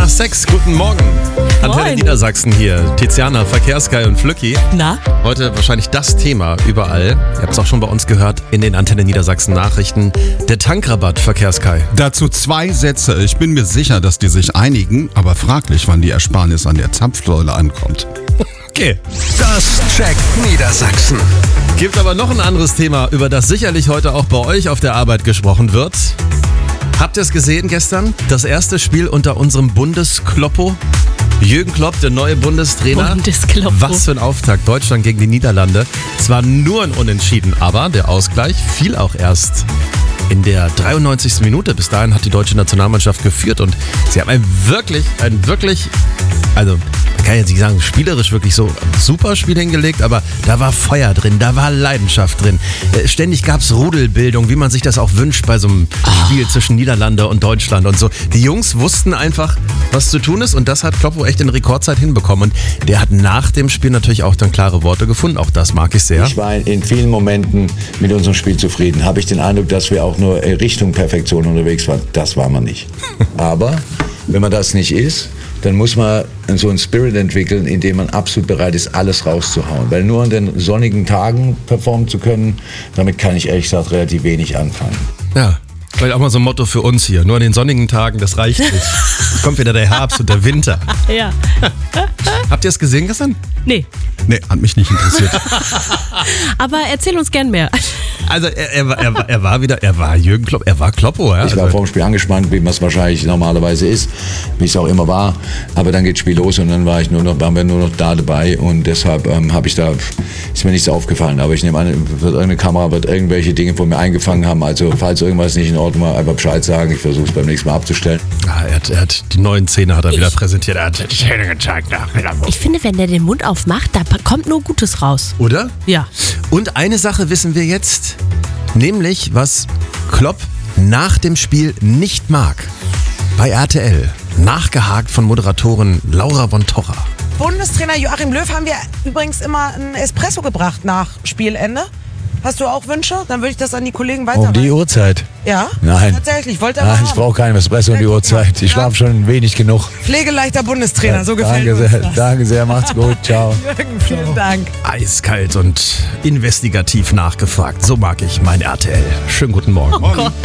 nach 6. Guten Morgen. Antenne Niedersachsen hier. Tiziana, Verkehrskai und Flücki. Na? Heute wahrscheinlich das Thema überall. Ihr habt es auch schon bei uns gehört in den Antenne Niedersachsen Nachrichten. Der Tankrabatt, Verkehrskai. Dazu 2 Sätze. Ich bin mir sicher, dass die sich einigen, aber fraglich, wann die Ersparnis an der Zapfsäule ankommt. Okay. Das checkt Niedersachsen. Gibt aber noch ein anderes Thema, über das sicherlich heute auch bei euch auf der Arbeit gesprochen wird. Habt ihr es gesehen gestern? Das erste Spiel unter unserem Bundeskloppo. Jürgen Klopp, der neue Bundestrainer. Bundeskloppo. Was für ein Auftakt. Deutschland gegen die Niederlande. Zwar nur ein Unentschieden, aber der Ausgleich fiel auch erst in der 93. Minute. Bis dahin hat die deutsche Nationalmannschaft geführt und sie haben ein wirklich, also man kann jetzt nicht sagen, spielerisch wirklich so ein super Spiel hingelegt, aber da war Feuer drin, da war Leidenschaft drin. Ständig gab es Rudelbildung, wie man sich das auch wünscht bei so einem Spiel zwischen Niederlande und Deutschland und so. Die Jungs wussten einfach, was zu tun ist und das hat Kloppo echt in Rekordzeit hinbekommen. Und der hat nach dem Spiel natürlich auch dann klare Worte gefunden. Auch das mag ich sehr. Ich war in vielen Momenten mit unserem Spiel zufrieden. Habe ich den Eindruck, dass wir auch nur Richtung Perfektion unterwegs waren. Das war man nicht. Aber wenn man das nicht ist, dann muss man so einen Spirit entwickeln, in dem man absolut bereit ist, alles rauszuhauen. Weil nur an den sonnigen Tagen performen zu können, damit kann ich ehrlich gesagt relativ wenig anfangen. Ja, vielleicht auch mal so ein Motto für uns hier. Nur an den sonnigen Tagen, das reicht nicht. Jetzt kommt wieder der Herbst und der Winter. Ja. Habt ihr es gesehen gestern? Nee. Nee, hat mich nicht interessiert. Aber erzähl uns gern mehr. Also er war Jürgen Klopp, er war Kloppo. Ja? Ich war vor dem Spiel angespannt, wie man es wahrscheinlich normalerweise ist, wie es auch immer war. Aber dann geht das Spiel los und dann waren wir nur noch da dabei und deshalb ist mir nichts aufgefallen. Aber ich nehme an, irgendeine Kamera wird irgendwelche Dinge von mir eingefangen haben. Also falls irgendwas nicht in Ordnung war, einfach Bescheid sagen. Ich versuche es beim nächsten Mal abzustellen. Er hat die neuen Zähne hat er wieder präsentiert. Er hat die Zähne gezeigt. Ich finde, wenn der den Mund aufmacht, da kommt nur Gutes raus. Oder? Ja. Und eine Sache wissen wir jetzt, nämlich was Klopp nach dem Spiel nicht mag. Bei RTL, nachgehakt von Moderatorin Laura von Torra. Bundestrainer Joachim Löw haben wir übrigens immer einen Espresso gebracht nach Spielende. Hast du auch Wünsche? Dann würde ich das an die Kollegen weiterleiten. Um die Uhrzeit? Ja? Nein. Tatsächlich, wollte er Nein, mal ich haben. brauche keinen Espresso um die Uhrzeit. Ich schlafe schon wenig genug. Pflegeleichter Bundestrainer, so gefällt Danke uns sehr, das. danke sehr, macht's gut, ciao. Jürgen, vielen Dank. Eiskalt und investigativ nachgefragt. So mag ich mein RTL. Schönen guten Morgen. Oh Gott.